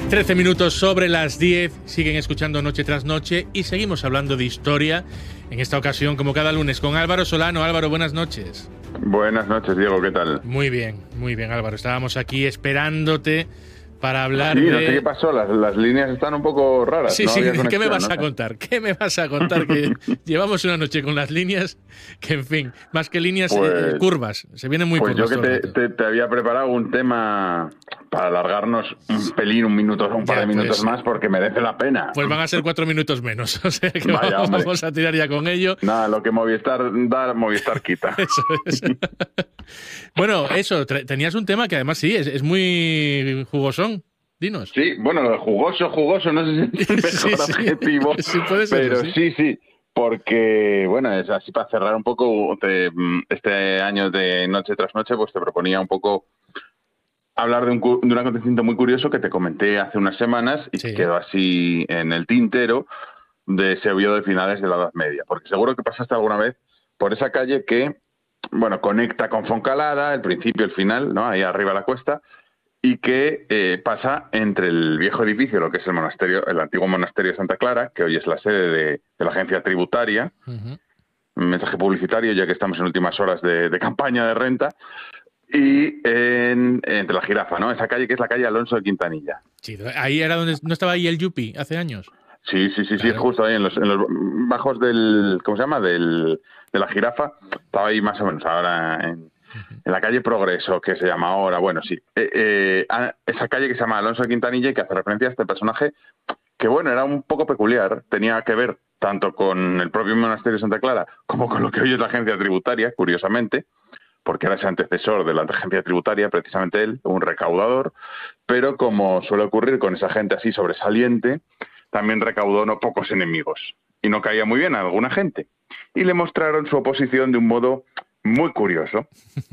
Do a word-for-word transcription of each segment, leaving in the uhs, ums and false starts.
trece minutos sobre las diez, siguen escuchando Noche tras Noche y seguimos hablando de historia, en esta ocasión como cada lunes con Álvaro Solano. Álvaro, buenas noches. Buenas noches, Diego, ¿qué tal? Muy bien, muy bien, Álvaro. Estábamos aquí esperándote para hablar sí, de... no sé qué pasó, las, las líneas están un poco raras. Sí, no sí, había ¿qué me conexión, vas ¿no? a contar? ¿Qué me vas a contar? Que llevamos una noche con las líneas, que en fin, más que líneas, Pues, eh, curvas. Se vienen muy Pues curvas. yo que te, te, te había preparado un tema para alargarnos un pelín, un minuto, un par Ya, de minutos pues, más, porque merece la pena. Pues van a ser cuatro minutos menos, o sea que Vaya, vamos, hombre. vamos a tirar ya con ello. Nada, lo que Movistar da, Movistar quita. Eso es. Bueno, eso, tenías un tema que además sí, es, es muy jugosón. Dinos. Sí, bueno, jugoso, jugoso, no sé si es el mejor sí, sí. adjetivo, Sí, puede ser, pero sí. sí, sí, porque, bueno, es así para cerrar un poco te, este año de Noche tras Noche, pues te proponía un poco hablar de un, de un acontecimiento muy curioso que te comenté hace unas semanas y Sí. que quedó así en el tintero de ese Oviedo de finales de la Edad Media, porque seguro que pasaste alguna vez por esa calle que, bueno, conecta con Foncalada, el principio y el final, ¿no? Ahí arriba a la cuesta, y que eh, pasa entre el viejo edificio, lo que es el monasterio, el antiguo monasterio de Santa Clara, que hoy es la sede de, de la agencia tributaria, uh-huh. Un mensaje publicitario, ya que estamos en últimas horas de, de campaña de renta, y en, entre la Jirafa, ¿no? Esa calle que es la calle Alonso de Quintanilla. Sí, ahí era donde no estaba ahí el Yupi hace años. Sí, sí, sí, claro. sí, justo ahí en los, en los bajos del, ¿cómo se llama? Del, de la Jirafa, estaba ahí más o menos ahora en, en la calle Progreso, que se llama ahora, bueno, sí, eh, eh, esa calle que se llama Alonso de Quintanilla y que hace referencia a este personaje que, bueno, era un poco peculiar, tenía que ver tanto con el propio monasterio de Santa Clara como con lo que hoy es la agencia tributaria, curiosamente, porque era ese antecesor de la agencia tributaria, precisamente él, un recaudador, pero como suele ocurrir con esa gente así sobresaliente, también recaudó no pocos enemigos y no caía muy bien a alguna gente. Y le mostraron su oposición de un modo muy curioso.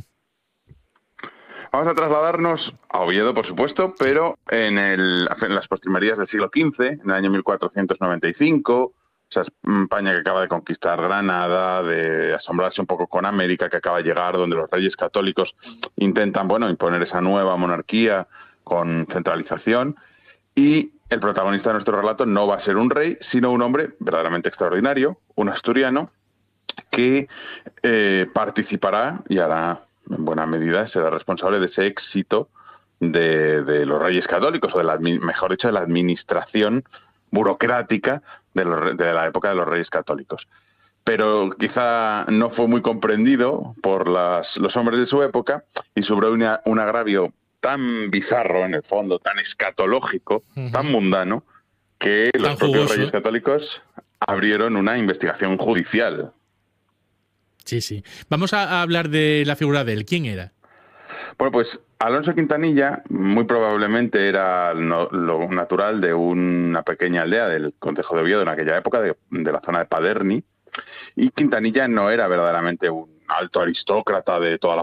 Vamos a trasladarnos a Oviedo, por supuesto, pero en, el, en las postrimerías del siglo quince, en el año mil cuatrocientos noventa y cinco, esa España que acaba de conquistar Granada, de asombrarse un poco con América, que acaba de llegar, donde los reyes católicos intentan, bueno, imponer esa nueva monarquía con centralización. Y el protagonista de nuestro relato no va a ser un rey, sino un hombre verdaderamente extraordinario, un asturiano, que eh, participará y hará, en buena medida, será responsable de ese éxito de, de los reyes católicos, o de la, mejor dicho, de la administración burocrática de, los, de la época de los reyes católicos. Pero quizá no fue muy comprendido por las, los hombres de su época y sufrió una, un agravio tan bizarro, en el fondo, tan escatológico, uh-huh. tan mundano, que tan los propios jugoso. reyes católicos abrieron una investigación judicial. Sí, sí. Vamos a hablar de la figura de él. ¿Quién era? Bueno, pues Alonso Quintanilla muy probablemente era no, lo natural de una pequeña aldea del concejo de Oviedo en aquella época, de, de la zona de Paderni, y Quintanilla no era verdaderamente un alto aristócrata de toda la